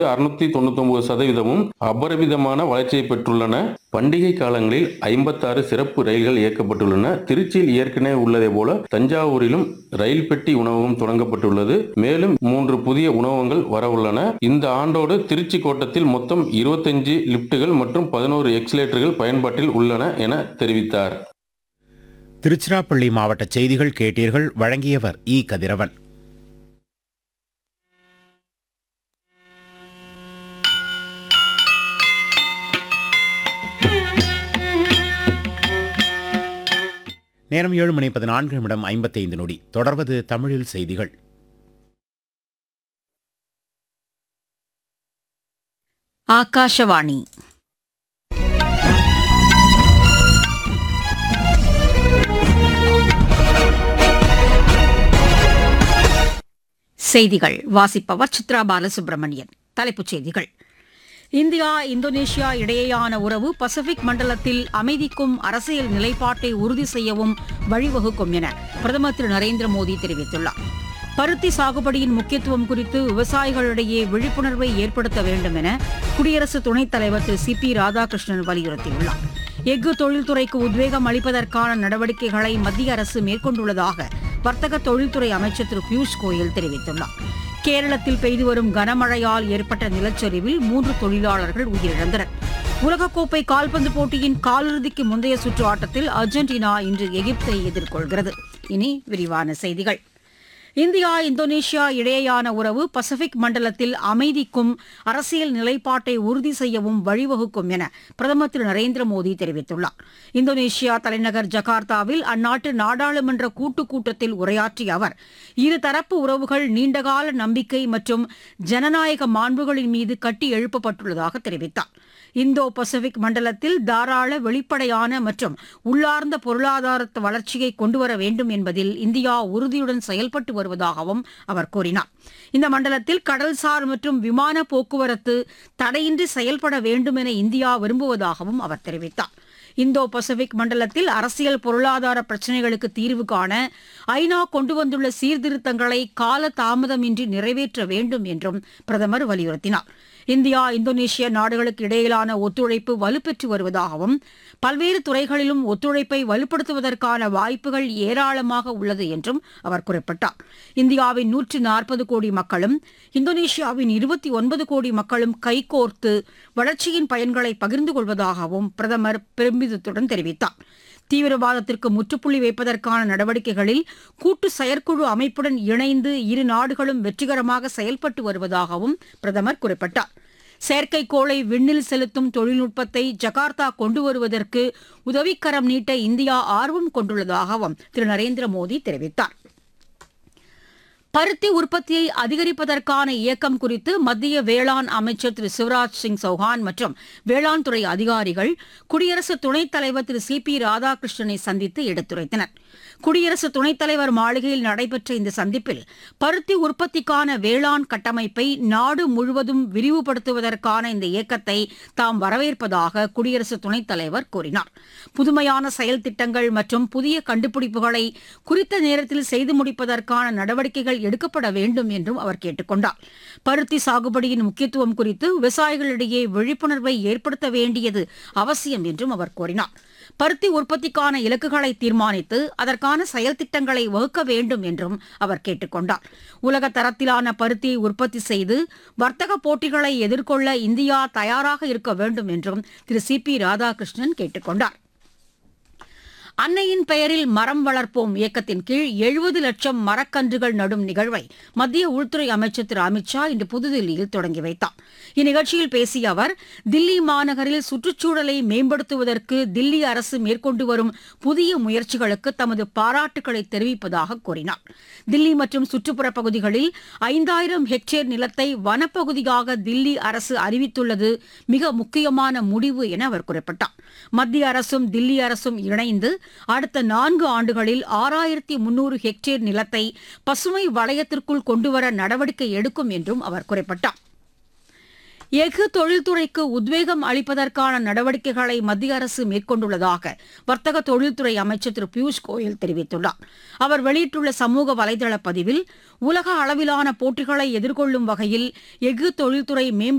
699% அபரிமிதமான வளர்ச்சியை பெற்றுள்ளன. பண்டிகை காலங்களில் 56 சிறப்பு ரயில்கள் இயக்கப்பட்டுள்ளன. திருச்சியில் ஏற்கனவே உள்ளதை போல தஞ்சாவூரிலும் ரயில் பெட்டி உணவகம் தொடங்கப்பட்டுள்ளது. மேலும் 3 புதிய உணவகங்கள் வரவுள்ளன. இந்த ஆண்டோடு திருச்சி கோட்டத்தில் மொத்தம் 25 லிப்டுகள் மற்றும் 11 எக்ஸலேட்டர்கள் பயன்பாட்டில் உள்ளன என தெரிவித்தார். திருச்சிராப்பள்ளி மாவட்ட செய்திகள் கேட்டீர்கள். வழங்கியவர் இ. கதிரவன். நேரம் 7:14:55. தொடர்வது தமிழில் செய்திகள். ஆகாஷவாணி. செய்திகள் வாசிப்பவர் சித்ரா பாலசுப்ரமணியன். தலைப்புச் செய்திகள். இந்தியா இந்தோனேஷியா இடையேயான உறவு பசிபிக் மண்டலத்தில் அமைதிக்கும் அரசியல் நிலைப்பாட்டை உறுதி செய்யவும் வழிவகுக்கும் என பிரதமர் திரு நரேந்திர மோடி தெரிவித்துள்ளார். பருத்தி சாகுபடியின் முக்கியத்துவம் குறித்து விவசாயிகளிடையே விழிப்புணர்வை ஏற்படுத்த வேண்டும் என குடியரசு துணைத் தலைவர் திரு சி பி ராதாகிருஷ்ணன் வலியுறுத்தியுள்ளார். எஃகு தொழில்துறைக்கு உத்வேகம் அளிப்பதற்கான நடவடிக்கைகளை மத்திய அரசு மேற்கொண்டுள்ளதாக வர்த்தக தொழில்துறை அமைச்சர் திரு பியூஷ் கோயல் தெரிவித்துள்ளார். கேரளத்தில் பெய்து வரும் கனமழையால் ஏற்பட்ட நிலச்சரிவில் 3 தொழிலாளர்கள் உயிரிழந்தனர். உலகக்கோப்பை கால்பந்து போட்டியின் காலிறுதிக்கு முந்தைய சுற்று ஆட்டத்தில் அர்ஜென்டினா இன்று எகிப்தை எதிர்கொள்கிறது. இனி விரிவான செய்திகள். இந்தியா இந்தோனேஷியா இடையேயான உறவு பசிபிக் மண்டலத்தில் அமைதிக்கும் அரசியல் நிலைப்பாட்டை உறுதி செய்யவும் வழிவகுக்கும் என பிரதமர் திரு நரேந்திர மோடி தெரிவித்துள்ளார். இந்தோனேஷியா தலைநகர் ஜகார்த்தாவில் அந்நாட்டு நாடாளுமன்ற கூட்டத்தில் உரையாற்றிய அவர், இருதரப்பு உறவுகள் நீண்டகால நம்பிக்கை மற்றும் ஜனநாயக மாண்புகளின் மீது கட்டி எழுப்பப்பட்டுள்ளதாக தெரிவித்தார். இந்தோ பசிபிக் மண்டலத்தில் தாராள, வெளிப்படையான மற்றும் உள்ளார்ந்த பொருளாதார வளர்ச்சியை கொண்டுவர வேண்டும் என்பதில் இந்தியா உறுதியுடன் செயல்பட்டு வருவதாகவும் அவர் கூறினார். இந்த மண்டலத்தில் கடல்சார் மற்றும் விமான போக்குவரத்து தடையின்றி செயல்பட வேண்டும் என இந்தியா விரும்புவதாகவும் அவர் தெரிவித்தார். இந்தோ பசிபிக் மண்டலத்தில் அரசியல் பொருளாதார பிரச்சினைகளுக்கு தீர்வு காண ஐநா கொண்டு வந்துள்ள சீர்திருத்தங்களை கால தாமதமின்றி நிறைவேற்ற வேண்டும் என்றும் பிரதமர் வலியுறுத்தினார். இந்தியா இந்தோனேஷியா நாடுகளுக்கு இடையிலான ஒத்துழைப்பு வலுப்பெற்று வருவதாகவும் பல்வேறு துறைகளிலும் ஒத்துழைப்பை வலுப்படுத்துவதற்கான வாய்ப்புகள் ஏராளமாக உள்ளது என்றும் அவர் குறிப்பிட்டார். இந்தியாவின் 140 கோடி மக்களும் இந்தோனேஷியாவின் 29 கோடி மக்களும் கைகோர்த்து வளர்ச்சியின் பயன்களை பகிர்ந்து கொள்வதாகவும் பிரதமர் பெருமிதத்துடன் தெரிவித்தார். தீவிரவாதத்திற்கு முற்றுப்புள்ளி வைப்பதற்கான நடவடிக்கைகளில் கூட்டு செயற்குழு அமைப்புடன் இணைந்து இரு நாடுகளும் வெற்றிகரமாக செயல்பட்டு வருவதாகவும் பிரதமர் குறிப்பிட்டார். செயற்கைக்கோளை விண்ணில் செலுத்தும் தொழில்நுட்பத்தை ஜகார்த்தா கொண்டு வருவதற்கு உதவிக்கரம் நீட்ட இந்தியா ஆர்வம் கொண்டுள்ளதாகவும் திரு நரேந்திர மோடி தெரிவித்தார். பருத்தி உற்பத்தியை அதிகரிப்பதற்கான இயக்கம் குறித்து மத்திய வேளாண் அமைச்சர் திரு சிவராஜ் சிங் சௌஹான் மற்றும் வேளாண் துறை அதிகாரிகள் குடியரசு துணைத் தலைவர் திரு சி பி ராதாகிருஷ்ணனை சந்தித்து எடுத்துரைத்தனர். குடியரசு துணைத் தலைவர் மாளிகையில் நடைபெற்ற இந்த சந்திப்பில் பருத்தி உற்பத்திக்கான வேளாண் கட்டமைப்பை நாடு முழுவதும் விரிவுபடுத்துவதற்கான இந்த இயக்கத்தை தாம் வரவேற்பதாக குடியரசு துணைத் தலைவர் கூறினார். புதுமையான செயல் திட்டங்கள் மற்றும் புதிய கண்டுபிடிப்புகளை குறித்த நேரத்தில் செய்து முடிப்பதற்கான நடவடிக்கைகள் எடுக்கப்பட வேண்டும் என்றும் அவர் கேட்டுக் கொண்டார். பருத்தி சாகுபடியின் முக்கியத்துவம் குறித்து விவசாயிகளிடையே விழிப்புணர்வை ஏற்படுத்த வேண்டியது அவசியம் என்றும் அவர் கூறினார். பருத்தி உற்பத்திக்கான இலக்குகளை தீர்மானித்து அதற்கான செயல் திட்டங்களை வகுக்க வேண்டும் என்றும் அவர் கேட்டுக் கொண்டார். உலக தரத்திலான பருத்தியை உற்பத்தி செய்து வர்த்தக போட்டிகளை எதிர்கொள்ள இந்தியா தயாராக இருக்க வேண்டும் என்றும் திரு சி பி ராதாகிருஷ்ணன் கேட்டுக் கொண்டார். அன்னையின் பெயரில் மரம் வளர்ப்போம் இயக்கத்தின் கீழ் 70 லட்சம் மரக்கன்றுகள் நடும் நிகழ்வை மத்திய உள்துறை அமைச்சர் திரு அமித் ஷா இன்று புதுதில்லியில் தொடங்கி வைத்தார். இந்நிகழ்ச்சியில் பேசிய அவர், தில்லி மாநகரில் சுற்றுச்சூழலை மேம்படுத்துவதற்கு தில்லி அரசு மேற்கொண்டு வரும் புதிய முயற்சிகளுக்கு தமது பாராட்டுக்களை தெரிவிப்பதாக கூறினார். தில்லி மற்றும் சுற்றுப்புற பகுதிகளில் 5000 ஹெக்டேர் நிலத்தை வனப்பகுதியாக தில்லி அரசு அறிவித்துள்ளது மிக முக்கியமான முடிவு என அவர் குறிப்பிட்டார். மத்திய அரசும் தில்லி அரசும் இணைந்து அடுத்த 4 ஆண்டுகளில் 6300 ஹெக்டேர் நிலத்தை பசுமை வளையத்திற்குள் கொண்டுவர நடவடிக்கை எடுக்கும் என்றும் அவர் குறிப்பிட்டார். எஃகு தொழில்துறைக்கு உத்வேகம் அளிப்பதற்கான நடவடிக்கைகளை மத்திய அரசு மேற்கொண்டுள்ளதாக வர்த்தக தொழில்துறை அமைச்சர் திரு பியூஷ் கோயல் தெரிவித்துள்ளார். அவர் வெளியிட்டுள்ள சமூக வலைதள பதிவில் உலக அளவிலான போட்டிகளை எதிர்கொள்ளும் வகையில் எஃகு தொழில்துறை